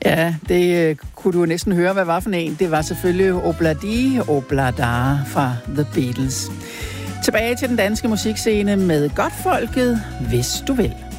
Ja, det kunne du næsten høre, hvad var for en. Det var selvfølgelig Obladi Oblada fra The Beatles. Tilbage til den danske musikscene med Godtfolket, hvis du vil.